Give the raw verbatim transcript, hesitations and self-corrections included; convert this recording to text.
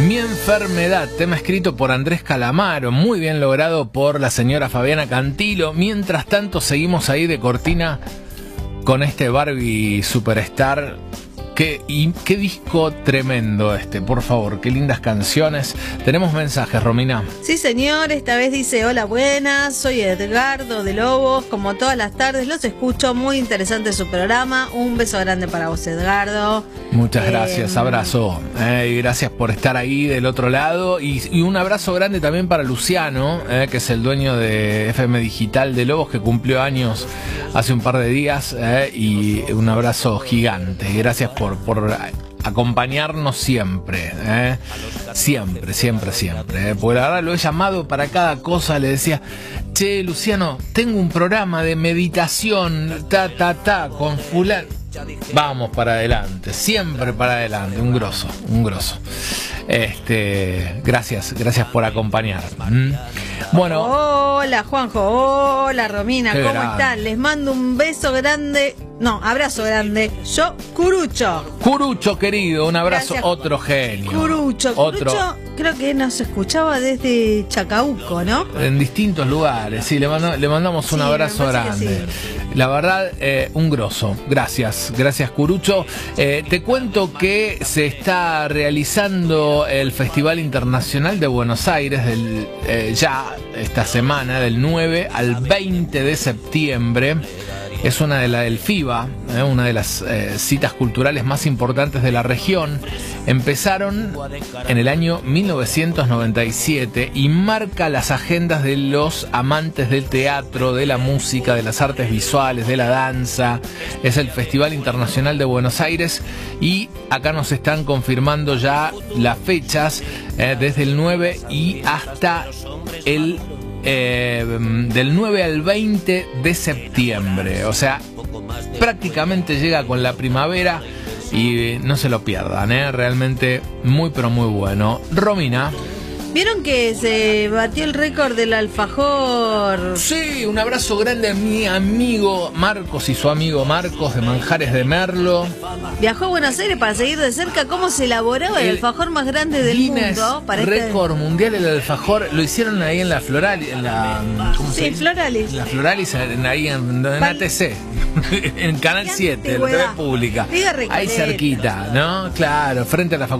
Mi enfermedad, tema escrito por Andrés Calamaro, muy bien logrado por la señora Fabiana Cantilo. Mientras tanto, seguimos ahí de cortina con este Barbie Superstar. Qué, y qué disco tremendo este, por favor, qué lindas canciones. Tenemos mensajes, Romina. Sí, señor, esta vez dice: hola, buenas, soy Edgardo de Lobos, como todas las tardes los escucho, muy interesante su programa, un beso grande para vos, Edgardo. Muchas eh, gracias, abrazo, eh, y gracias por estar ahí del otro lado, y, y un abrazo grande también para Luciano, eh, que es el dueño de F M Digital de Lobos, que cumplió años hace un par de días, eh, y un abrazo gigante, gracias por Por, por acompañarnos siempre, ¿eh? siempre, siempre, siempre. ¿eh? Porque la verdad lo he llamado para cada cosa, le decía: che, Luciano, tengo un programa de meditación, ta, ta, ta, con fulano. Vamos para adelante, siempre para adelante, un grosso, un grosso. Este, gracias, gracias por acompañarnos. ¿Mm? Bueno. Hola, Juanjo, hola, Romina, ¿cómo grande. están? Les mando un beso grande, no, abrazo grande. Yo, Curucho. Curucho, querido, un abrazo, Gracias. otro genio. Curucho, otro. Curucho, creo que nos escuchaba desde Chacabuco, ¿no? En distintos lugares, sí, le, mando, le mandamos un Sí, abrazo me parece grande. que sí. La verdad, eh, un grosso. Gracias, gracias, Curucho. Eh, te cuento que se está realizando el Festival Internacional de Buenos Aires del, eh, ya esta semana, del nueve al veinte de septiembre. Es una de la del FIBA, eh, una de las eh, citas culturales más importantes de la región. Empezaron en el año mil novecientos noventa y siete y marca las agendas de los amantes del teatro, de la música, de las artes visuales, de la danza. Es el Festival Internacional de Buenos Aires y acá nos están confirmando ya las fechas, eh, desde el nueve y hasta el Eh, del nueve al veinte de septiembre. O sea, prácticamente llega con la primavera y no se lo pierdan, ¿eh? Realmente muy pero muy bueno. Romina. ¿Vieron que se batió el récord del alfajor? Sí, un abrazo grande a mi amigo Marcos y su amigo Marcos de Manjares de Merlo. Viajó a Buenos Aires para seguir de cerca cómo se elaboraba el, el alfajor más grande del Guinness mundo. Para récord este... mundial el alfajor. Lo hicieron ahí en la Floral, en la, ¿cómo se Sí, dice? Floralis. En la Floralis, en, ahí en, en A T C. En Canal siete, la T V pública. Ahí cerquita, ¿no? Claro, frente a la facultad.